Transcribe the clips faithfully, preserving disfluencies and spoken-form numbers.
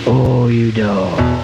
Oh, you dog.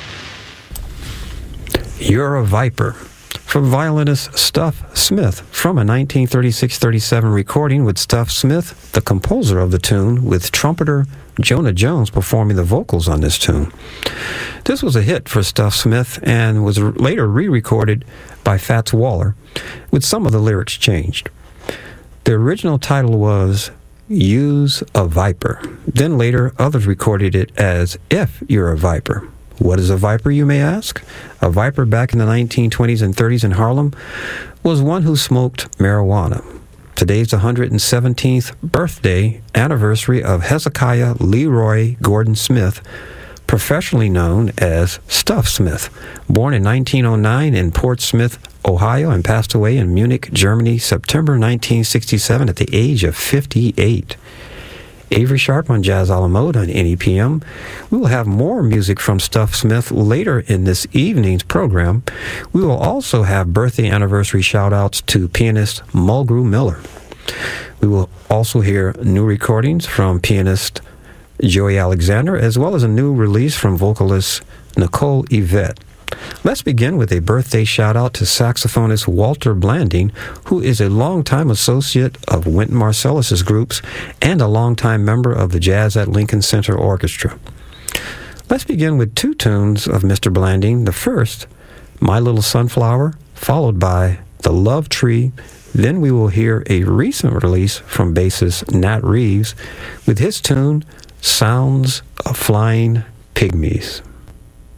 You're a Viper, from violinist Stuff Smith, from a nineteen thirty-six thirty-seven recording with Stuff Smith, the composer of the tune, with trumpeter Jonah Jones performing the vocals on this tune. This was a hit for Stuff Smith and was later re-recorded by Fats Waller, with some of the lyrics changed. The original title was Use a Viper. Then later, others recorded it as If You're a Viper. What is a Viper, you may ask? A Viper back in the nineteen twenties and thirties in Harlem was one who smoked marijuana. Today's the one hundred seventeenth birthday anniversary of Hezekiah Leroy Gordon Smith, professionally known as Stuff Smith, born in nineteen oh nine in Port Smith, Ohio, and passed away in Munich, Germany, September nineteen sixty-seven at the age of fifty-eight. Avery Sharp on Jazz a la Mode on N E P M. We will have more music from Stuff Smith later in this evening's program. We will also have birthday anniversary shout-outs to pianist Mulgrew Miller. We will also hear new recordings from pianist Joey Alexander, as well as a new release from vocalist Nicole Yvette. Let's begin with a birthday shout-out to saxophonist Walter Blanding, who is a longtime associate of Wynton Marsalis's groups and a longtime member of the Jazz at Lincoln Center Orchestra. Let's begin with two tunes of Mister Blanding. The first, My Little Sunflower, followed by The Love Tree. Then we will hear a recent release from bassist Nat Reeves with his tune, Sounds of Flying Pygmies.